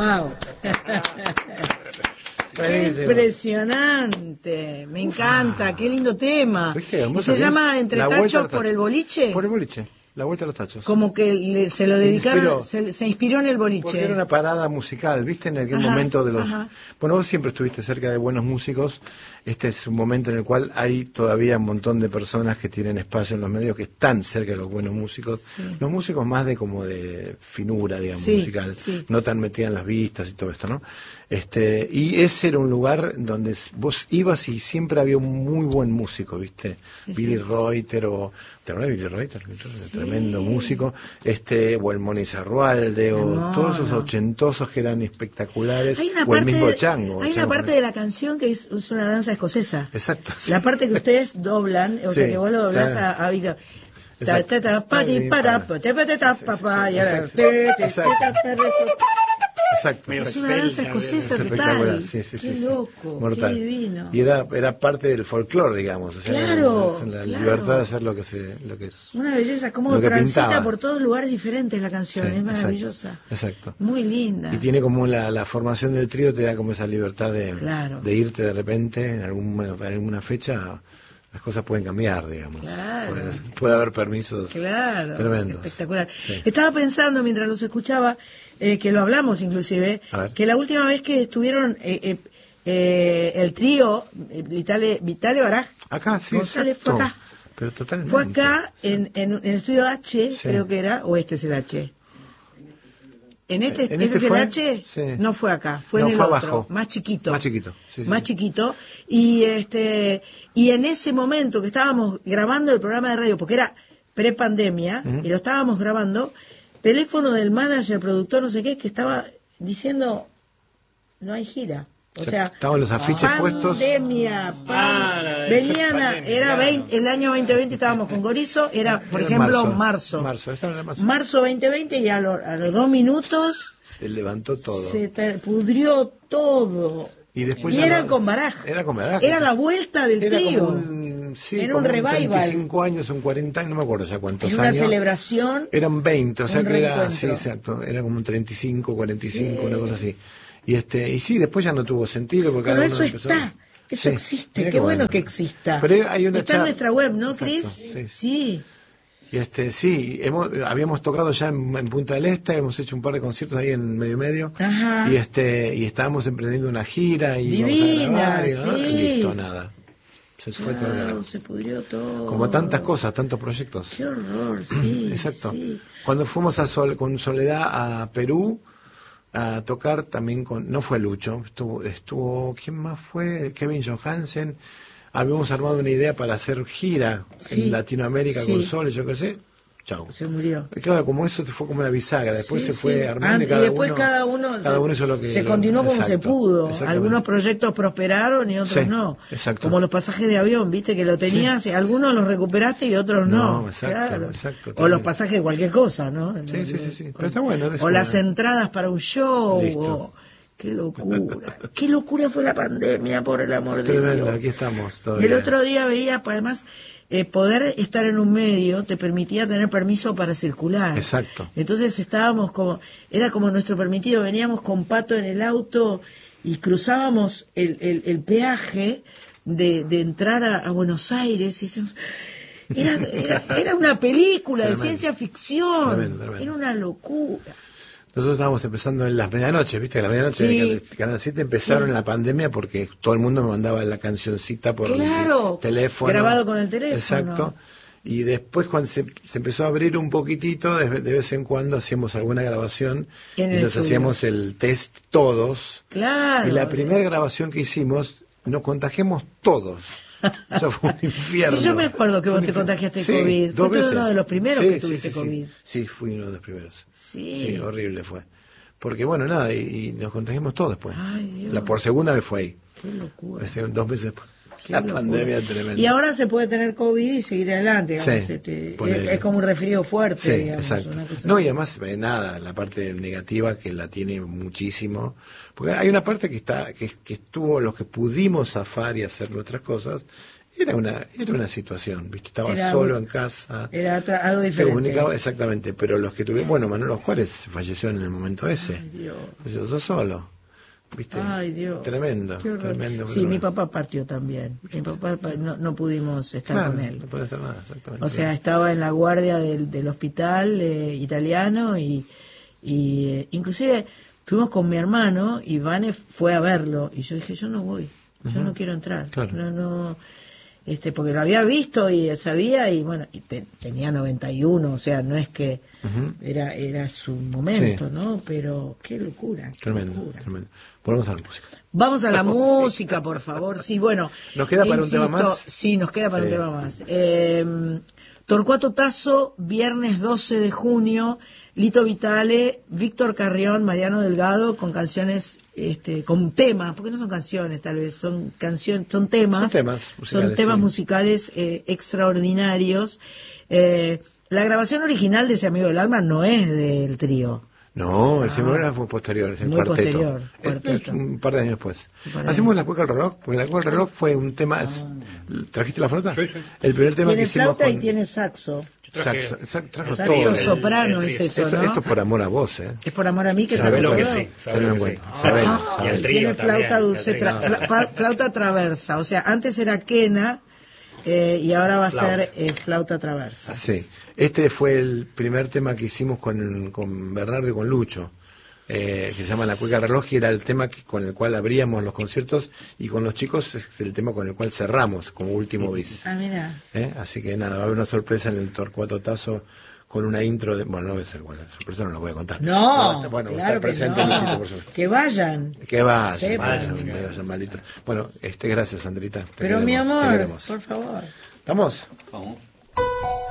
¡Wow! Impresionante, me encanta, qué lindo tema. ¿Y se llama Entre Tachos por el boliche? Por el boliche, La Vuelta a los Tachos. Como que se lo dedicaron, se inspiró en el boliche. Porque era una parada musical, ¿viste? En aquel momento de los... Bueno, vos siempre estuviste cerca de buenos músicos. Este es un momento en el cual hay todavía un montón de personas que tienen espacio en los medios, que están cerca de los buenos músicos. Sí. Los músicos más de como de finura, digamos, musical. Sí. No tan metida en las vistas y todo esto, ¿no? Y ese era un lugar donde vos ibas y siempre había un muy buen músico, ¿viste? Sí, Billy Reuter, ¿te acuerdas de Billy Reuter? Sí. Tremendo músico. O el Moni Zarrualde, o todos esos ochentosos que eran espectaculares. O el mismo Chango. Hay una parte de la canción que es una danza escocesa. Exacto. Sí. La parte que ustedes doblan, o sea que vos lo doblás a Víctor. Exacto. Es una danza escocesa total. Qué loco, mortal. Qué divino. Y era parte del folclore, digamos. O sea, claro. La libertad de hacer lo que es. Una belleza, como transita pintaba por todos lugares diferentes la canción, es maravillosa. Exacto. Muy linda. Y tiene como la formación del trío, te da como esa libertad de irte de repente en alguna fecha. Las cosas pueden cambiar, digamos. Claro. Puede haber permisos tremendos. Espectacular. Sí. Estaba pensando mientras los escuchaba, que lo hablamos inclusive, que la última vez que estuvieron el trío, Vitale Baraj, acá, sí, González fue acá. Pero totalmente. Fue acá en el estudio H, creo que era, o este es el H. Este es el H, no fue acá, fue en el otro, abajo. más chiquito. Más chiquito. Y en ese momento que estábamos grabando el programa de radio, porque era prepandemia, y lo estábamos grabando, teléfono del manager, productor, no sé qué, que estaba diciendo, no hay gira. O sea, estaban los afiches puestos. Venían el año 2020 estábamos con Gorizo, era por ejemplo marzo 2020, y a los 2 minutos se levantó todo. Se pudrió todo. Y después eran con Baraj. Era la vuelta del trío. Era un revival. 35 años, son 40 años, no me acuerdo ya cuántos años. Era una celebración. Eran 20, o sea que era, sí, exacto, era como un 35, 45, una cosa así. Y sí, después ya no tuvo sentido porque pero eso eso existe, qué bueno que exista. Pero hay está en nuestra web, ¿no, Cris? Sí. Y habíamos tocado ya en Punta del Este, hemos hecho un par de conciertos ahí en medio. Ajá. Y estábamos emprendiendo una gira y divina, vamos a grabar, y listo, nada. Se fue todo. Se pudrió todo. Como tantas cosas, tantos proyectos. Qué horror, sí. Exacto. Sí. Cuando fuimos con Soledad a Perú a tocar también no fue Lucho, estuvo ¿quién más fue? Kevin Johansen. Habíamos armado una idea para hacer gira en Latinoamérica con Sol, yo qué sé. Chau. Se murió. Claro, como eso fue como una bisagra, después se fue armando y después cada uno hizo lo que se continuó como se pudo. Algunos proyectos prosperaron y otros no. Exacto. Como los pasajes de avión, viste que lo tenías, algunos los recuperaste y otros no. Exacto. O los pasajes de cualquier cosa, ¿no? Sí. Pero está bueno. O las entradas para un show. Qué locura fue la pandemia, por el amor de Dios. Aquí estamos todavía. El otro día veía, además, poder estar en un medio te permitía tener permiso para circular. Exacto. Entonces estábamos era como nuestro permitido, veníamos con Pato en el auto y cruzábamos el peaje de entrar a Buenos Aires y decíamos, era una película de ciencia ficción. Tremendo. Era una locura. Nosotros estábamos empezando en las medianoches, ¿viste? La medianoche de Canal 7 empezaron en la pandemia porque todo el mundo me mandaba la cancioncita por el teléfono. Grabado con el teléfono. Exacto. Y después cuando se empezó a abrir un poquitito, de vez en cuando hacíamos alguna grabación y nos hacíamos el test todos. Claro. Y la primera grabación que hicimos, nos contagiamos todos. Eso fue un infierno. Sí, yo me acuerdo que vos te contagiaste COVID. Fue uno de los primeros que tuviste COVID. Sí, fui uno de los primeros. Sí, horrible fue. Porque bueno, nada, y nos contagiamos todos después. Ay, Dios. Por segunda vez fue ahí. Qué locura. 2 meses después. La pandemia tremenda. Y ahora se puede tener COVID y seguir adelante. Digamos, es como un resfrío fuerte. Digamos, exacto. No, y además, nada, la parte negativa que la tiene muchísimo. Porque hay una parte que estuvo, los que pudimos zafar y hacer nuestras cosas, Era una situación, ¿viste? Estaba Era solo en casa. Era algo Te diferente. comunicaba, exactamente, pero los que tuvieron, bueno, Manolo Juárez falleció en el momento ese. Ay, Dios. Yo solo, ¿viste? Ay, Dios. Tremendo, Qué horror. tremendo. Sí, pero mi bueno. papá partió también. Mi papá no pudimos estar Claro, con él. no puede hacer nada, exactamente. O sea, estaba en la guardia del hospital italiano y inclusive fuimos con mi hermano y Vane fue a verlo y yo dije, yo no voy, yo no quiero entrar. Claro. No, porque lo había visto y sabía y bueno, y tenía 91, o sea, no es que era su momento, Sí. ¿no? Pero qué locura. Qué Tremendo, locura. tremendo. Volvemos a la música. Vamos a la música, por favor. Sí, bueno. ¿Nos queda para un tema más? Sí, nos queda para Sí. un tema más. Torcuato Tasso, viernes 12 de junio. Lito Vitale, Víctor Carrión, Mariano Delgado, con canciones, con temas, porque no son canciones, tal vez, son canciones, son temas. Son temas musicales, sí. Extraordinarios. La grabación original de Ese Amigo del Alma no es del trío. No, el Simón fue posterior, es el Muy cuarteto. posterior, Es cuarteto. un par de años después. par de Hacemos años. la cueca al reloj, porque la cueca al reloj fue un tema. ¿Trajiste la flauta? Sí, sí. El primer tema que Tiene hicimos flauta con. y tiene saxo. Traje- Trajo Saxo todo. soprano el es trío. eso, ¿no? Esto es por amor a vos, ¿eh? Es por amor a mí que Sabe trajo lo que todo. sí. Sabe Tenlo lo en que sí. cuenta. Sabelo, Ah, Y el sabelo. trío tiene flauta también, dulce, el trío. flauta traversa. O sea, antes era quena y ahora va a ser flauta traversa. Sí, este fue el primer tema que hicimos con Bernardo y con Lucho, que se llama La Cueca al Reloj, y era el tema con el cual abríamos los conciertos, y con los chicos es el tema con el cual cerramos como último bis. Ah, mira. Así que nada, va a haber una sorpresa en el Torcuato Tasso con una intro de... Bueno, no voy a ser buena, la sorpresa no la voy a contar. No, Bueno, claro está que presente no. Luchito, por supuesto. Que vayan. Que vayan, Sepan. vayan, malito. Bueno, gracias, Sandrita. Te Pero mi queremos, te amor, queremos. por favor. ¿Estamos? Vamos.